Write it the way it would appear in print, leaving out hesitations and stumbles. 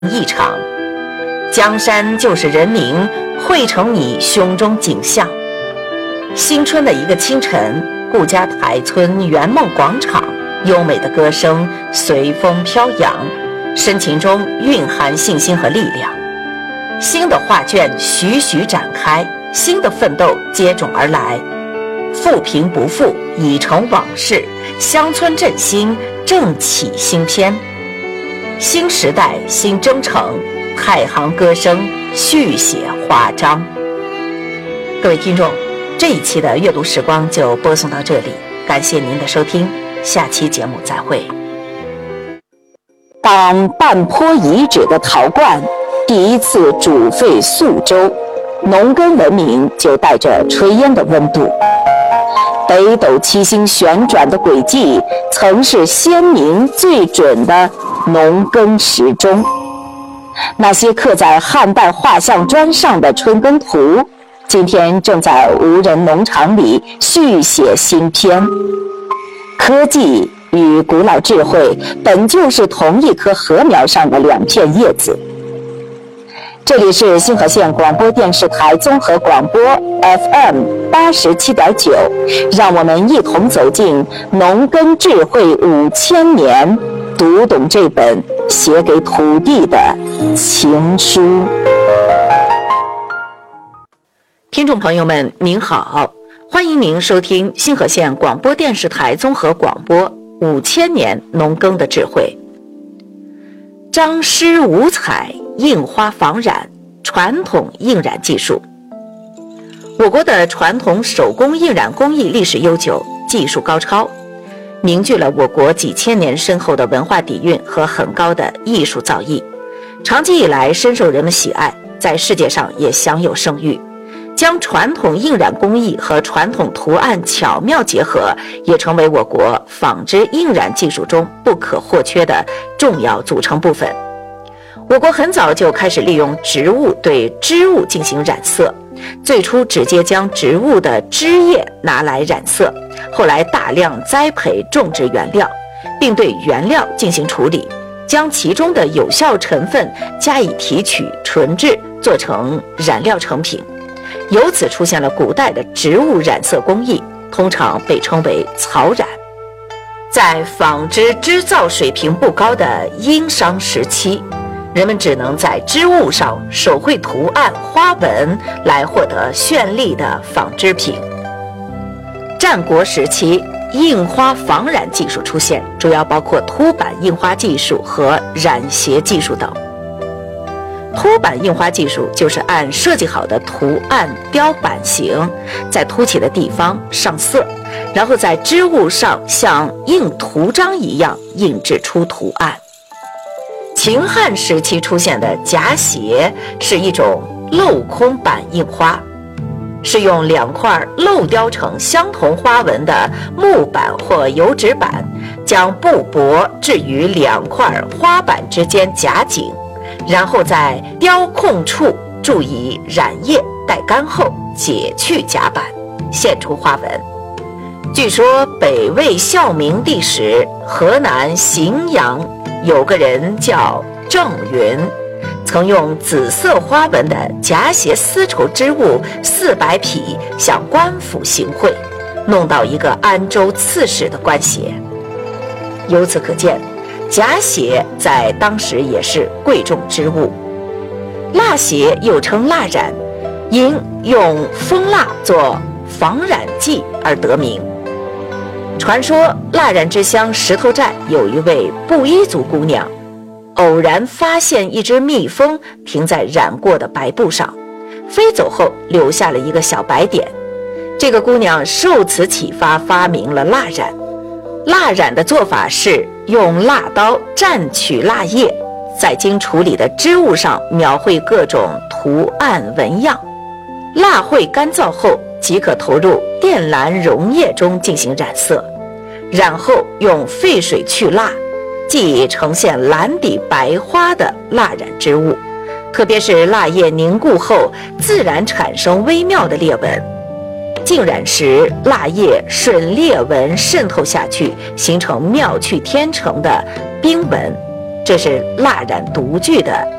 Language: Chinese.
一场，江山就是人民汇成你胸中景象。新春的一个清晨，顾家台村圆梦广场，优美的歌声随风飘扬，深情中蕴含信心和力量。新的画卷徐徐展开，新的奋斗接踵而来。富贫不富已成往事，乡村振兴正起新篇。新时代新征程，太行歌声续写华章。各位听众，这一期的阅读时光就播送到这里，感谢您的收听，下期节目再会。当半坡遗址的陶罐第一次煮沸宿粥，农耕文明就带着炊烟的温度。北斗七星旋转的轨迹，曾是先民最准的农耕时钟。那些刻在汉代画像砖上的春耕图，今天正在无人农场里续写新篇。科技与古老智慧本就是同一棵禾苗上的两片叶子。这里是星河县广播电视台综合广播 FM87.9， 让我们一同走进农耕智慧5000年，读懂这本写给土地的情书。听众朋友们您好，欢迎您收听星河县广播电视台综合广播5000年农耕的智慧。张诗五彩，印花仿染，传统印染技术。我国的传统手工印染工艺历史悠久，技术高超，凝聚了我国几千年深厚的文化底蕴和很高的艺术造诣，长期以来深受人们喜爱，在世界上也享有声誉。将传统印染工艺和传统图案巧妙结合，也成为我国纺织印染技术中不可或缺的重要组成部分。我国很早就开始利用植物对织物进行染色，最初直接将植物的枝叶拿来染色，后来大量栽培种植原料，并对原料进行处理，将其中的有效成分加以提取纯制，做成染料成品。由此出现了古代的植物染色工艺，通常被称为草染。在纺织织造水平不高的殷商时期，人们只能在织物上手绘图案花纹来获得绚丽的纺织品。战国时期，印花仿染技术出现，主要包括凸版印花技术和染鞋技术等。凸版印花技术就是按设计好的图案雕版型，在凸起的地方上色，然后在织物上像印图章一样印制出图案。秦汉时期出现的夹鞋是一种镂空版印花，是用两块镂雕成相同花纹的木板或油纸板，将布帛置于两块花板之间夹紧，然后在雕空处注以染液，待干后解去夹板，现出花纹。据说北魏孝明帝时，河南荥阳有个人叫郑云，曾用紫色花纹的夹鞋丝绸织物400匹向官府行贿，弄到一个安州刺史的官鞋。由此可见，夹鞋在当时也是贵重之物。蜡鞋又称蜡染，因用蜂蜡做仿染剂而得名。传说蜡染之乡石头寨有一位布依族姑娘，偶然发现一只蜜蜂停在染过的白布上，飞走后留下了一个小白点。这个姑娘受此启发，发明了蜡染。蜡染的做法是用蜡刀蘸取蜡液，在经处理的织物上描绘各种图案纹样。蜡绘干燥后，即可投入靛蓝溶液中进行染色，染后用沸水去蜡，即呈现蓝底白花的蜡染织物。特别是蜡液凝固后，自然产生微妙的裂纹。浸染时，蜡液顺裂纹渗透下去，形成妙趣天成的冰纹， 这是蜡染独具的